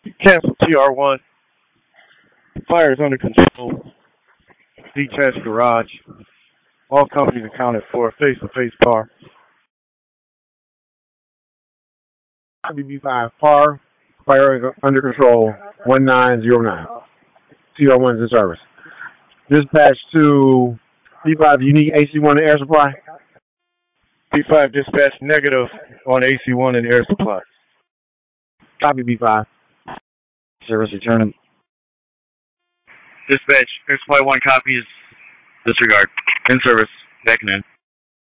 Cancel TR1. Fire is under control. Detached garage. All companies accounted for. Face-to-face car. BB5 par. Fire under control. 1909. TR1 is in service. Dispatch to B5. You need AC1 air supply? B5 dispatch negative on AC1 and air supply. Copy B5. Service returning. Dispatch, Air Supply 1 copies. Disregard. In service. Backing in.